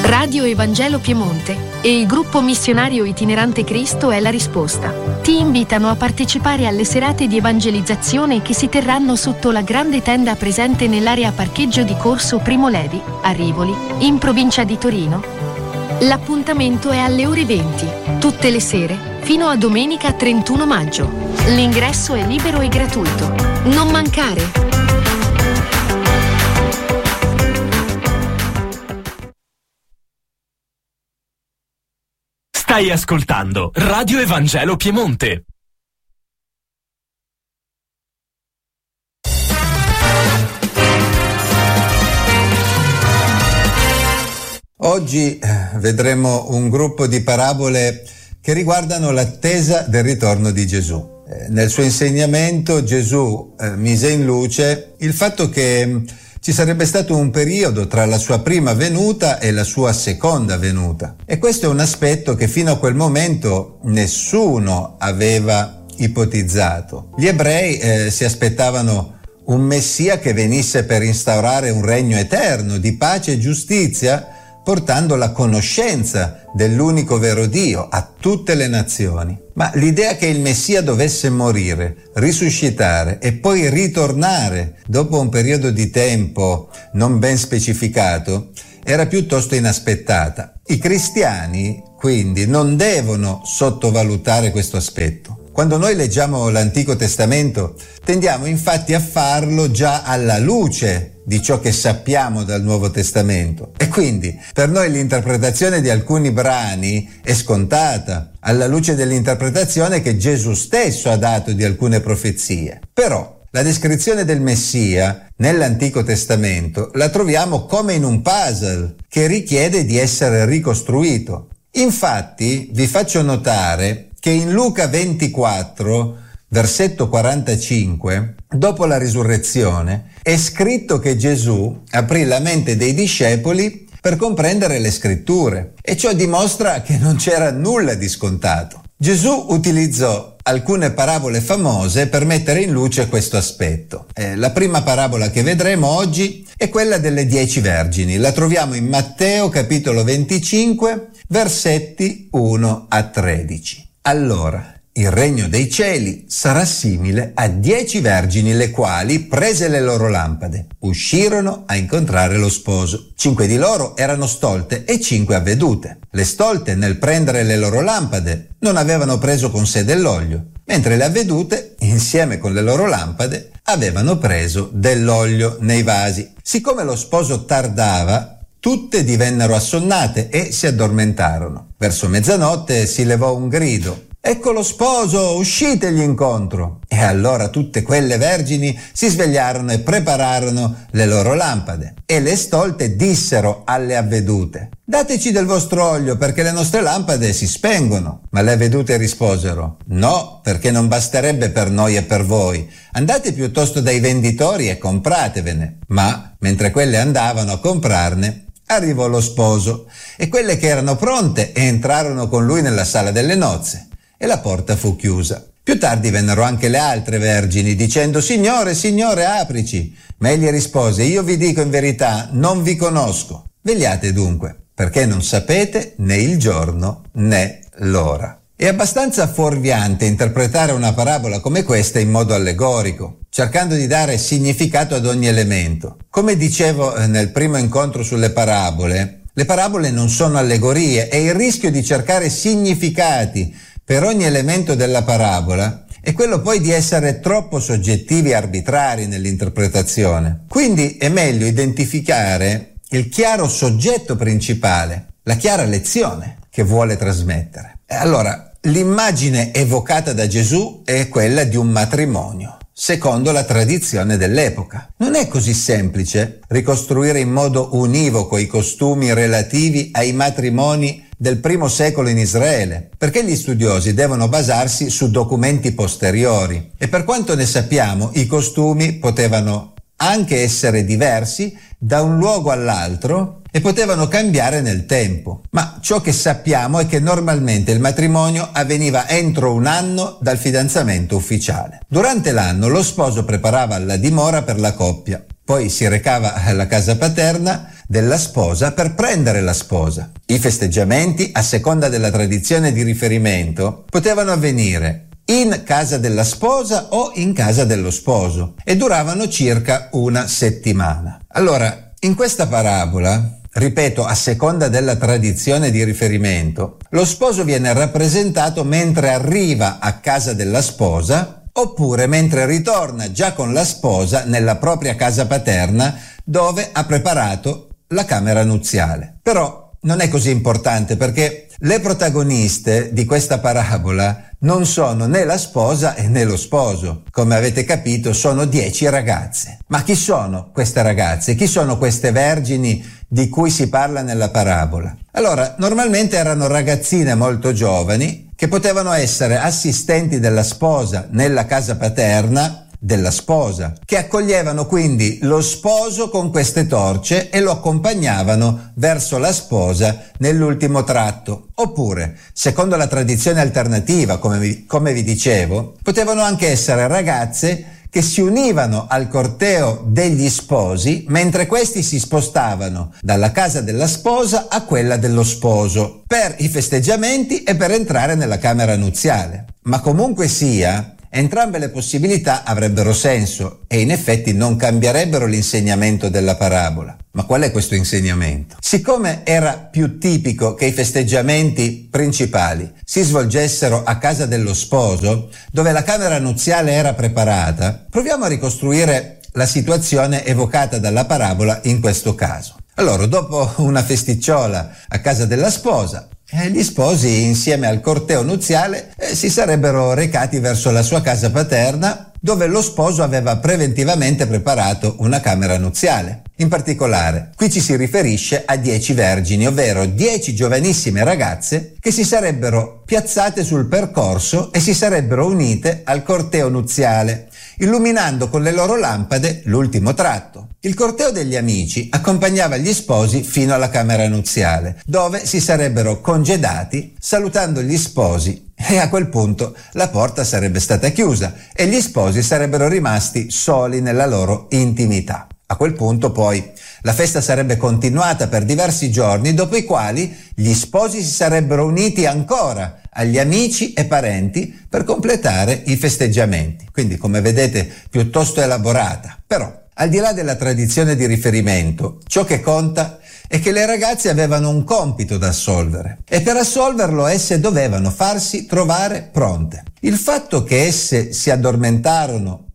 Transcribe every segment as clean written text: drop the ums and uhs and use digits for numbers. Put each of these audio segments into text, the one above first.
Radio Evangelo Piemonte e il gruppo missionario itinerante Cristo è la risposta. Ti invitano a partecipare alle serate di evangelizzazione che si terranno sotto la grande tenda presente nell'area parcheggio di Corso Primo Levi, a Rivoli, in provincia di Torino. L'appuntamento è alle ore 20, tutte le sere, fino a domenica 31 maggio. L'ingresso è libero e gratuito. Non mancare! Stai ascoltando Radio Evangelo Piemonte. Oggi vedremo un gruppo di parabole che riguardano l'attesa del ritorno di Gesù. Nel suo insegnamento Gesù mise in luce il fatto che ci sarebbe stato un periodo tra la sua prima venuta e la sua seconda venuta. E questo è un aspetto che fino a quel momento nessuno aveva ipotizzato. Gli ebrei si aspettavano un Messia che venisse per instaurare un regno eterno di pace e giustizia, portando la conoscenza dell'unico vero Dio a tutte le nazioni. Ma l'idea che il Messia dovesse morire, risuscitare e poi ritornare dopo un periodo di tempo non ben specificato era piuttosto inaspettata. I cristiani, quindi, non devono sottovalutare questo aspetto. Quando noi leggiamo l'Antico Testamento, tendiamo infatti a farlo già alla luce di ciò che sappiamo dal Nuovo Testamento. E quindi per noi l'interpretazione di alcuni brani è scontata, alla luce dell'interpretazione che Gesù stesso ha dato di alcune profezie. Però la descrizione del Messia nell'Antico Testamento la troviamo come in un puzzle che richiede di essere ricostruito. Infatti vi faccio notare che in Luca 24, versetto 45, dopo la risurrezione, è scritto che Gesù aprì la mente dei discepoli per comprendere le scritture, e ciò dimostra che non c'era nulla di scontato. Gesù utilizzò alcune parabole famose per mettere in luce questo aspetto. La prima parabola che vedremo oggi è quella delle 10 vergini. La troviamo in Matteo capitolo 25, versetti 1 a 13. Allora, il regno dei cieli sarà simile a 10 vergini, le quali, prese le loro lampade, uscirono a incontrare lo sposo. 5 di loro erano stolte e 5 avvedute. Le stolte, nel prendere le loro lampade, non avevano preso con sé dell'olio, mentre le avvedute, insieme con le loro lampade, avevano preso dell'olio nei vasi. Siccome lo sposo tardava, tutte divennero assonnate e si addormentarono. Verso mezzanotte si levò un grido: «Ecco lo sposo, uscitegli incontro!» E allora tutte quelle vergini si svegliarono e prepararono le loro lampade. E le stolte dissero alle avvedute: «Dateci del vostro olio, perché le nostre lampade si spengono». Ma le avvedute risposero: «No, perché non basterebbe per noi e per voi. Andate piuttosto dai venditori e compratevene». Ma, mentre quelle andavano a comprarne, arrivò lo sposo, e quelle che erano pronte entrarono con lui nella sala delle nozze, e la porta fu chiusa. Più tardi vennero anche le altre vergini, dicendo: «Signore, Signore, aprici». Ma egli rispose: «Io vi dico in verità, non vi conosco. Vegliate dunque, perché non sapete né il giorno né l'ora». È abbastanza fuorviante interpretare una parabola come questa in modo allegorico, cercando di dare significato ad ogni elemento. Come dicevo nel primo incontro sulle parabole, le parabole non sono allegorie, e il rischio di cercare significati per ogni elemento della parabola è quello poi di essere troppo soggettivi e arbitrari nell'interpretazione. Quindi è meglio identificare il chiaro soggetto principale, la chiara lezione che vuole trasmettere. Allora, l'immagine evocata da Gesù è quella di un matrimonio, secondo la tradizione dell'epoca. Non è così semplice ricostruire in modo univoco i costumi relativi ai matrimoni del primo secolo in Israele, perché gli studiosi devono basarsi su documenti posteriori, e per quanto ne sappiamo i costumi potevano anche essere diversi da un luogo all'altro e potevano cambiare nel tempo. Ma ciò che sappiamo è che normalmente il matrimonio avveniva entro un anno dal fidanzamento ufficiale. Durante l'anno lo sposo preparava la dimora per la coppia, poi si recava alla casa paterna della sposa per prendere la sposa. I festeggiamenti, a seconda della tradizione di riferimento, potevano avvenire in casa della sposa o in casa dello sposo e duravano circa una settimana. Allora, in questa parabola, ripeto, a seconda della tradizione di riferimento, lo sposo viene rappresentato mentre arriva a casa della sposa oppure mentre ritorna già con la sposa nella propria casa paterna dove ha preparato la camera nuziale. Però non è così importante perché le protagoniste di questa parabola non sono né la sposa né lo sposo. Come avete capito, sono 10 ragazze. Ma chi sono queste ragazze? Chi sono queste vergini di cui si parla nella parabola? Allora, normalmente erano ragazzine molto giovani che potevano essere assistenti della sposa nella casa paterna della sposa, che accoglievano quindi lo sposo con queste torce e lo accompagnavano verso la sposa nell'ultimo tratto. Oppure, secondo la tradizione alternativa, come vi dicevo, potevano anche essere ragazze che si univano al corteo degli sposi mentre questi si spostavano dalla casa della sposa a quella dello sposo per i festeggiamenti e per entrare nella camera nuziale. Ma comunque sia, entrambe le possibilità avrebbero senso e in effetti non cambierebbero l'insegnamento della parabola. Ma qual è questo insegnamento? Siccome era più tipico che i festeggiamenti principali si svolgessero a casa dello sposo, dove la camera nuziale era preparata, proviamo a ricostruire la situazione evocata dalla parabola in questo caso. Allora, dopo una festicciola a casa della sposa, gli sposi, insieme al corteo nuziale, si sarebbero recati verso la sua casa paterna, dove lo sposo aveva preventivamente preparato una camera nuziale. In particolare, qui ci si riferisce a 10 vergini, ovvero 10 giovanissime ragazze che si sarebbero piazzate sul percorso e si sarebbero unite al corteo nuziale, illuminando con le loro lampade l'ultimo tratto. Il corteo degli amici accompagnava gli sposi fino alla camera nuziale, dove si sarebbero congedati salutando gli sposi, e a quel punto la porta sarebbe stata chiusa e gli sposi sarebbero rimasti soli nella loro intimità. A quel punto poi la festa sarebbe continuata per diversi giorni, dopo i quali gli sposi si sarebbero uniti ancora agli amici e parenti per completare i festeggiamenti. Quindi, come vedete, piuttosto elaborata. Però, al di là della tradizione di riferimento, ciò che conta è che le ragazze avevano un compito da assolvere e per assolverlo esse dovevano farsi trovare pronte. Il fatto che esse si addormentarono,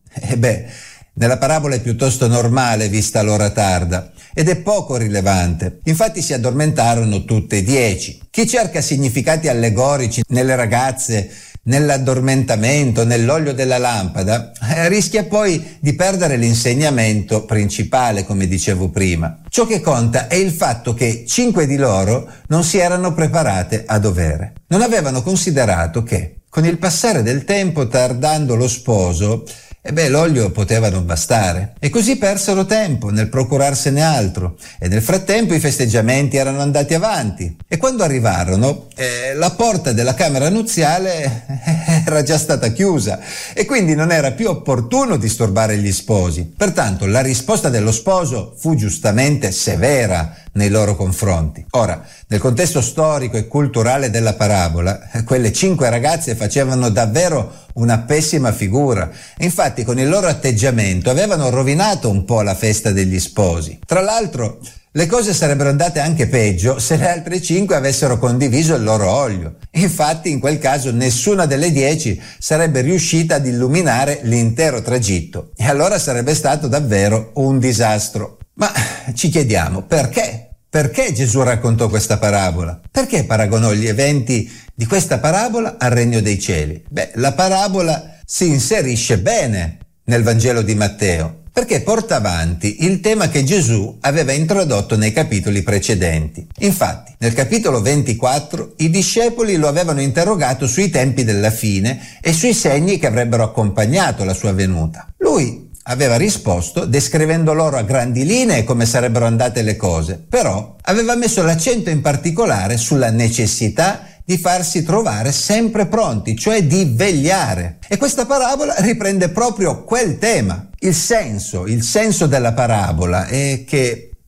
nella parabola è piuttosto normale vista l'ora tarda ed è poco rilevante. Infatti si addormentarono tutte e 10. Chi cerca significati allegorici nelle ragazze, nell'addormentamento, nell'olio della lampada, rischia poi di perdere l'insegnamento principale, come dicevo prima. Ciò che conta è il fatto che 5 di loro non si erano preparate a dovere. Non avevano considerato che, con il passare del tempo, tardando lo sposo, l'olio poteva non bastare e così persero tempo nel procurarsene altro e nel frattempo i festeggiamenti erano andati avanti e quando arrivarono la porta della camera nuziale era già stata chiusa e quindi non era più opportuno disturbare gli sposi. Pertanto la risposta dello sposo fu giustamente severa nei loro confronti. Ora, nel contesto storico e culturale della parabola, quelle 5 ragazze facevano davvero una pessima figura. Infatti, con il loro atteggiamento avevano rovinato un po' la festa degli sposi. Tra l'altro, le cose sarebbero andate anche peggio se le altre 5 avessero condiviso il loro olio. Infatti, in quel caso, nessuna delle 10 sarebbe riuscita ad illuminare l'intero tragitto e allora sarebbe stato davvero un disastro. Ma ci chiediamo perché? Perché Gesù raccontò questa parabola? Perché paragonò gli eventi di questa parabola al regno dei cieli? La parabola si inserisce bene nel Vangelo di Matteo, perché porta avanti il tema che Gesù aveva introdotto nei capitoli precedenti. Infatti, nel capitolo 24, i discepoli lo avevano interrogato sui tempi della fine e sui segni che avrebbero accompagnato la sua venuta. Lui aveva risposto descrivendo loro a grandi linee come sarebbero andate le cose, però aveva messo l'accento in particolare sulla necessità di farsi trovare sempre pronti, cioè di vegliare. E questa parabola riprende proprio quel tema. Il senso della parabola è che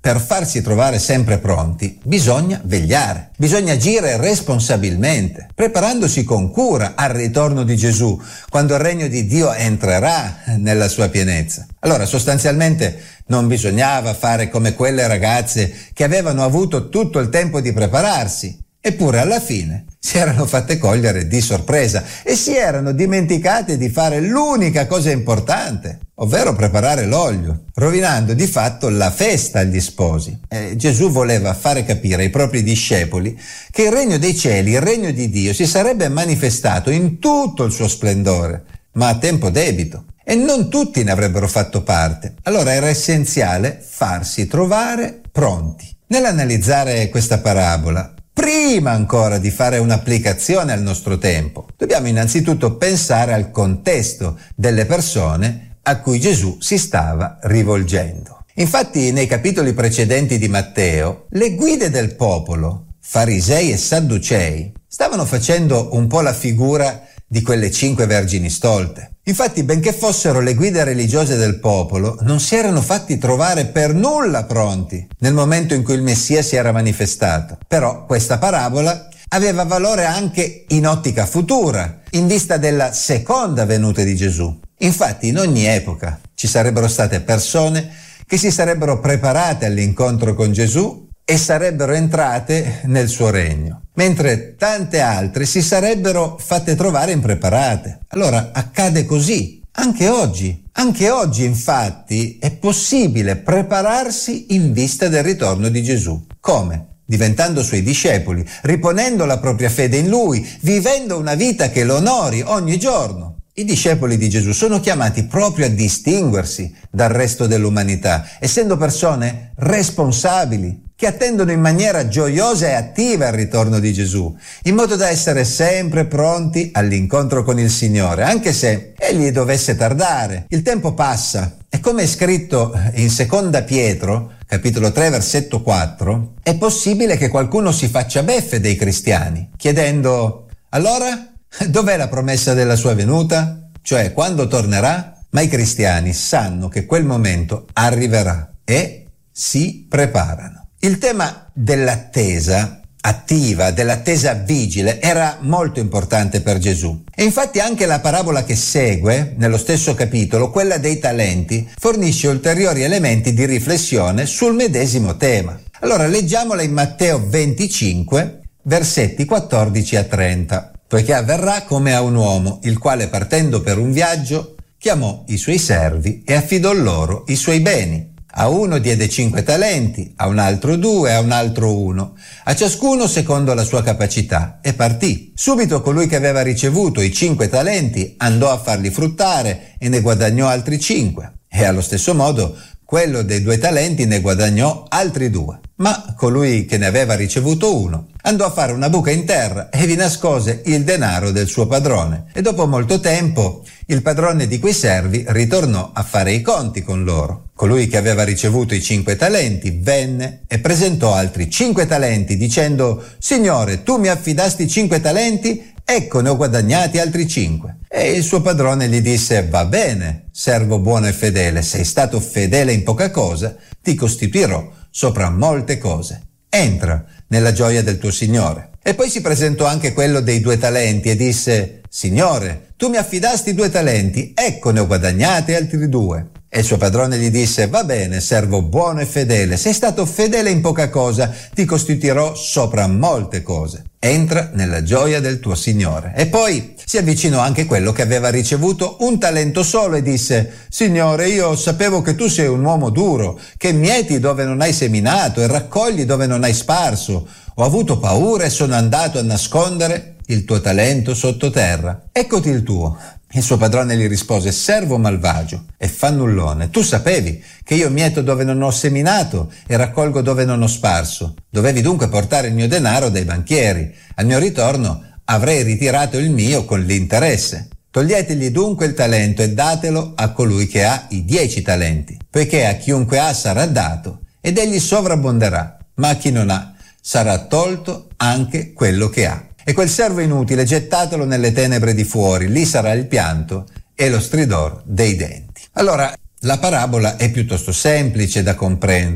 per farsi trovare sempre pronti, bisogna vegliare, bisogna agire responsabilmente, preparandosi con cura al ritorno di Gesù, quando il regno di Dio entrerà nella sua pienezza. Allora, sostanzialmente, non bisognava fare come quelle ragazze che avevano avuto tutto il tempo di prepararsi, eppure alla fine si erano fatte cogliere di sorpresa e si erano dimenticate di fare l'unica cosa importante, ovvero preparare l'olio, rovinando di fatto la festa agli sposi. Gesù voleva fare capire ai propri discepoli che il regno dei cieli, il regno di Dio, si sarebbe manifestato in tutto il suo splendore, ma a tempo debito. E non tutti ne avrebbero fatto parte. Allora era essenziale farsi trovare pronti. Nell'analizzare questa parabola, prima ancora di fare un'applicazione al nostro tempo, dobbiamo innanzitutto pensare al contesto delle persone a cui Gesù si stava rivolgendo. Infatti, nei capitoli precedenti di Matteo, le guide del popolo, farisei e sadducei, stavano facendo un po' la figura di quelle 5 vergini stolte. Infatti, benché fossero le guide religiose del popolo, non si erano fatti trovare per nulla pronti nel momento in cui il Messia si era manifestato. Però questa parabola aveva valore anche in ottica futura, in vista della seconda venuta di Gesù. Infatti, in ogni epoca ci sarebbero state persone che si sarebbero preparate all'incontro con Gesù e sarebbero entrate nel suo regno, mentre tante altre si sarebbero fatte trovare impreparate. Allora accade così anche oggi. Anche oggi, infatti, è possibile prepararsi in vista del ritorno di Gesù. Come? Diventando suoi discepoli, riponendo la propria fede in Lui, vivendo una vita che lo onori ogni giorno. I discepoli di Gesù sono chiamati proprio a distinguersi dal resto dell'umanità, essendo persone responsabili, che attendono in maniera gioiosa e attiva il ritorno di Gesù, in modo da essere sempre pronti all'incontro con il Signore, anche se Egli dovesse tardare. Il tempo passa e, come è scritto in Seconda Pietro, capitolo 3, versetto 4, è possibile che qualcuno si faccia beffe dei cristiani, chiedendo: allora, dov'è la promessa della sua venuta? Cioè, quando tornerà? Ma i cristiani sanno che quel momento arriverà e si preparano. Il tema dell'attesa attiva, dell'attesa vigile, era molto importante per Gesù. E infatti anche la parabola che segue, nello stesso capitolo, quella dei talenti, fornisce ulteriori elementi di riflessione sul medesimo tema. Allora leggiamola in Matteo 25, versetti 14 a 30. Poiché avverrà come a un uomo, il quale partendo per un viaggio, chiamò i suoi servi e affidò loro i suoi beni. A uno diede 5 talenti, a un altro 2, a un altro 1, a ciascuno secondo la sua capacità, e partì. Subito colui che aveva ricevuto i 5 talenti andò a farli fruttare e ne guadagnò altri 5. E allo stesso modo quello dei 2 talenti ne guadagnò altri 2. Ma colui che ne aveva ricevuto 1 andò a fare una buca in terra e vi nascose il denaro del suo padrone. E dopo molto tempo il padrone di quei servi ritornò a fare i conti con loro. Colui che aveva ricevuto i 5 talenti venne e presentò altri 5 talenti dicendo: Signore, tu mi affidasti 5 talenti, ecco ne ho guadagnati altri 5. E il suo padrone gli disse: va bene, servo buono e fedele, sei stato fedele in poca cosa, ti costituirò sopra molte cose. Entra nella gioia del tuo Signore. E poi si presentò anche quello dei 2 talenti e disse: Signore, tu mi affidasti 2 talenti, ecco ne ho guadagnati altri 2. E il suo padrone gli disse: va bene, servo buono e fedele, sei stato fedele in poca cosa, ti costituirò sopra molte cose. Entra nella gioia del tuo Signore. E poi si avvicinò anche quello che aveva ricevuto 1 talento solo e disse: Signore, io sapevo che tu sei un uomo duro, che mieti dove non hai seminato e raccogli dove non hai sparso. Ho avuto paura e sono andato a nascondere il tuo talento sottoterra. Eccoti il tuo. Il suo padrone gli rispose: servo malvagio e fannullone, tu sapevi che io mieto dove non ho seminato e raccolgo dove non ho sparso. Dovevi dunque portare il mio denaro dai banchieri. Al mio ritorno avrei ritirato il mio con l'interesse. Toglietegli dunque il talento e datelo a colui che ha i 10 talenti, poiché a chiunque ha sarà dato ed egli sovrabbonderà, ma a chi non ha sarà tolto anche quello che ha. E quel servo inutile gettatelo nelle tenebre di fuori, lì sarà il pianto e lo stridor dei denti. Allora, la parabola è piuttosto semplice da comprendere.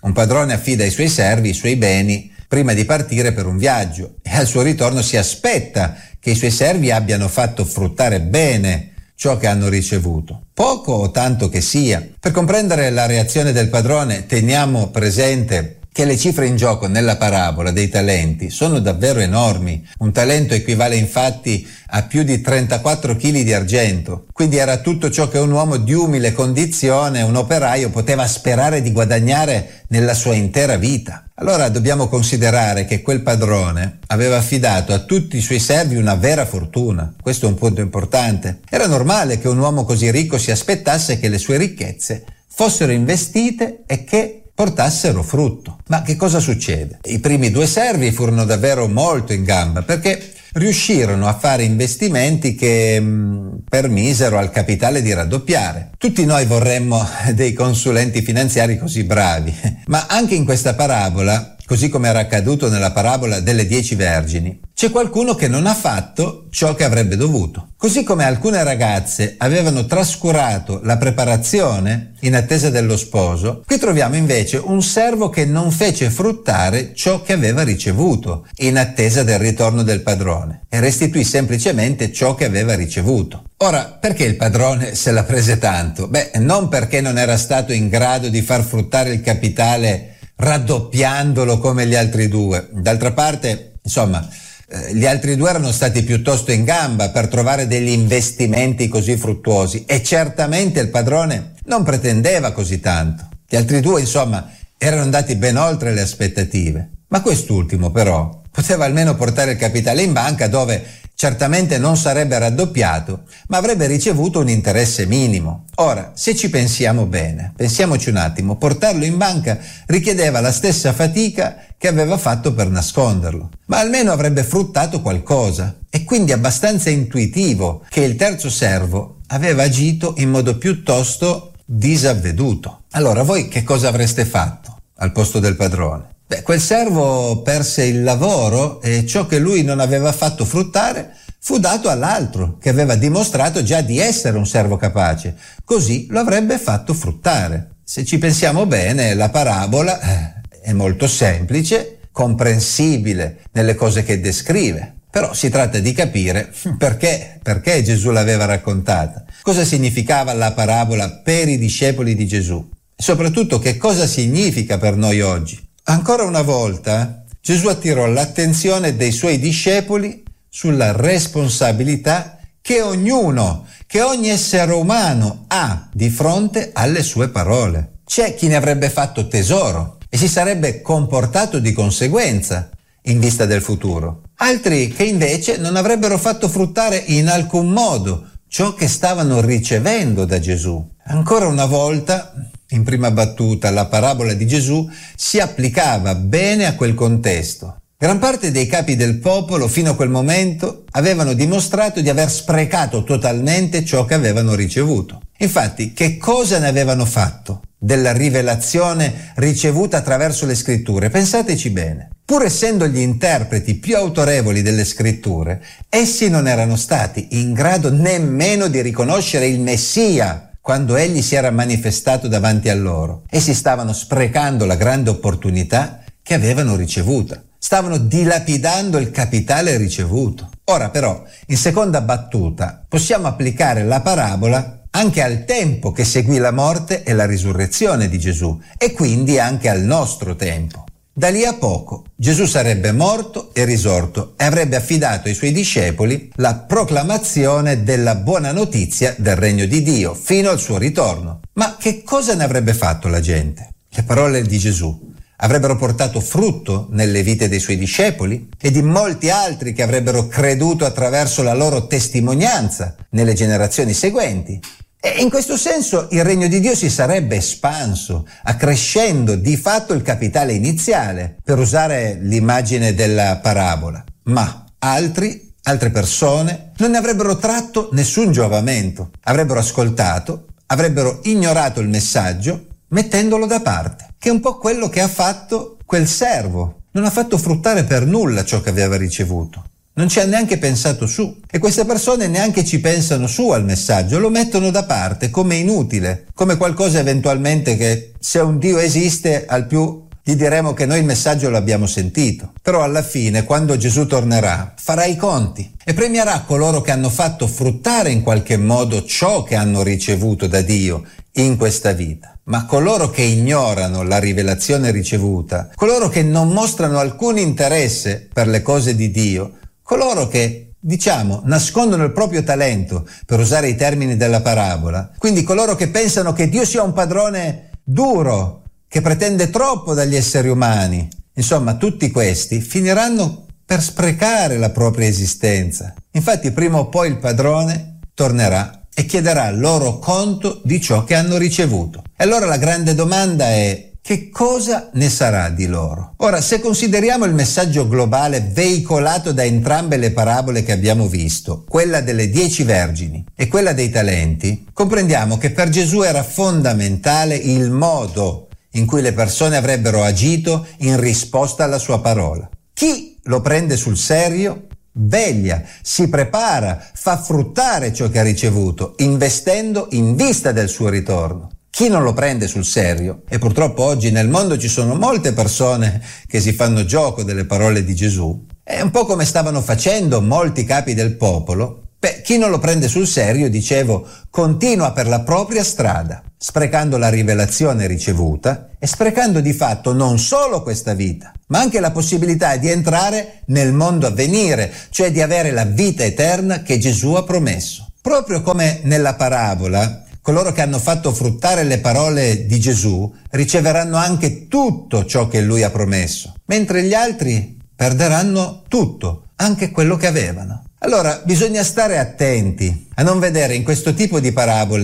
Un padrone affida ai suoi servi i suoi beni prima di partire per un viaggio e al suo ritorno si aspetta che i suoi servi abbiano fatto fruttare bene ciò che hanno ricevuto, poco o tanto che sia. Per comprendere la reazione del padrone, teniamo presente che le cifre in gioco nella parabola dei talenti sono davvero enormi. Un talento equivale infatti a più di 34 kg di argento, quindi era tutto ciò che un uomo di umile condizione, un operaio, poteva sperare di guadagnare nella sua intera vita. Allora dobbiamo considerare che quel padrone aveva affidato a tutti i suoi servi una vera fortuna. Questo è un punto importante. Era normale che un uomo così ricco si aspettasse che le sue ricchezze fossero investite e che portassero frutto. Ma che cosa succede? I primi 2 servi furono davvero molto in gamba perché riuscirono a fare investimenti che permisero al capitale di raddoppiare. Tutti noi vorremmo dei consulenti finanziari così bravi, ma anche in questa parabola, così come era accaduto nella parabola delle 10 vergini, c'è qualcuno che non ha fatto ciò che avrebbe dovuto. Così come alcune ragazze avevano trascurato la preparazione in attesa dello sposo, qui troviamo invece un servo che non fece fruttare ciò che aveva ricevuto in attesa del ritorno del padrone e restituì semplicemente ciò che aveva ricevuto. Ora, perché il padrone se la prese tanto? Non perché non era stato in grado di far fruttare il capitale raddoppiandolo come gli altri 2. D'altra parte, gli altri 2 erano stati piuttosto in gamba per trovare degli investimenti così fruttuosi e certamente il padrone non pretendeva così tanto. Gli altri 2, erano andati ben oltre le aspettative. Ma quest'ultimo però poteva almeno portare il capitale in banca, dove certamente non sarebbe raddoppiato, ma avrebbe ricevuto un interesse minimo. Ora, se ci pensiamo bene, pensiamoci un attimo, portarlo in banca richiedeva la stessa fatica che aveva fatto per nasconderlo, ma almeno avrebbe fruttato qualcosa. È quindi abbastanza intuitivo che il terzo servo aveva agito in modo piuttosto disavveduto. Allora, voi che cosa avreste fatto al posto del padrone? Quel servo perse il lavoro e ciò che lui non aveva fatto fruttare fu dato all'altro, che aveva dimostrato già di essere un servo capace. Così lo avrebbe fatto fruttare. Se ci pensiamo bene, la parabola è molto semplice, comprensibile nelle cose che descrive. Però si tratta di capire perché Gesù l'aveva raccontata. Cosa significava la parabola per i discepoli di Gesù? E soprattutto che cosa significa per noi oggi? Ancora una volta Gesù attirò l'attenzione dei suoi discepoli sulla responsabilità che ogni essere umano ha di fronte alle sue parole. C'è chi ne avrebbe fatto tesoro e si sarebbe comportato di conseguenza in vista del futuro. Altri che invece non avrebbero fatto fruttare in alcun modo ciò che stavano ricevendo da Gesù. Ancora una volta, in prima battuta, la parabola di Gesù si applicava bene a quel contesto. Gran parte dei capi del popolo, fino a quel momento, avevano dimostrato di aver sprecato totalmente ciò che avevano ricevuto. Infatti, che cosa ne avevano fatto della rivelazione ricevuta attraverso le scritture? Pensateci bene. Pur essendo gli interpreti più autorevoli delle scritture, essi non erano stati in grado nemmeno di riconoscere il Messia quando egli si era manifestato davanti a loro. Essi stavano sprecando la grande opportunità che avevano ricevuta. Stavano dilapidando il capitale ricevuto. Ora però, in seconda battuta, possiamo applicare la parabola anche al tempo che seguì la morte e la risurrezione di Gesù e quindi anche al nostro tempo. Da lì a poco Gesù sarebbe morto e risorto e avrebbe affidato ai suoi discepoli la proclamazione della buona notizia del regno di Dio fino al suo ritorno. Ma che cosa ne avrebbe fatto la gente? Le parole di Gesù avrebbero portato frutto nelle vite dei suoi discepoli e di molti altri che avrebbero creduto attraverso la loro testimonianza nelle generazioni seguenti. E in questo senso il regno di Dio si sarebbe espanso, accrescendo di fatto il capitale iniziale, per usare l'immagine della parabola. Ma altre persone non ne avrebbero tratto nessun giovamento, avrebbero ascoltato, avrebbero ignorato il messaggio, mettendolo da parte, che è un po' quello che ha fatto quel servo. Non ha fatto fruttare per nulla ciò che aveva ricevuto. non ci ha neanche pensato su. E queste persone neanche ci pensano su al messaggio, lo mettono da parte come inutile, come qualcosa eventualmente che, se un Dio esiste, al più gli diremo che noi il messaggio l'abbiamo sentito. Però alla fine, quando Gesù tornerà, farà i conti e premierà coloro che hanno fatto fruttare in qualche modo ciò che hanno ricevuto da Dio in questa vita. Ma coloro che ignorano la rivelazione ricevuta, coloro che non mostrano alcun interesse per le cose di Dio, coloro che, nascondono il proprio talento, per usare i termini della parabola, quindi coloro che pensano che Dio sia un padrone duro, che pretende troppo dagli esseri umani, insomma, tutti questi finiranno per sprecare la propria esistenza. Infatti, prima o poi il padrone tornerà e chiederà loro conto di ciò che hanno ricevuto. E allora la grande domanda è: che cosa ne sarà di loro? Ora, se consideriamo il messaggio globale veicolato da entrambe le parabole che abbiamo visto, quella delle 10 vergini e quella dei talenti, comprendiamo che per Gesù era fondamentale il modo in cui le persone avrebbero agito in risposta alla sua parola. Chi lo prende sul serio veglia, si prepara, fa fruttare ciò che ha ricevuto, investendo in vista del suo ritorno. Chi non lo prende sul serio, e purtroppo oggi nel mondo ci sono molte persone che si fanno gioco delle parole di Gesù, è un po' come stavano facendo molti capi del popolo. Chi non lo prende sul serio, dicevo, continua per la propria strada, sprecando la rivelazione ricevuta e sprecando di fatto non solo questa vita, ma anche la possibilità di entrare nel mondo a venire, cioè di avere la vita eterna che Gesù ha promesso. Proprio come nella parabola, coloro che hanno fatto fruttare le parole di Gesù riceveranno anche tutto ciò che Lui ha promesso, mentre gli altri perderanno tutto, anche quello che avevano. Allora, bisogna stare attenti a non vedere in questo tipo di parabole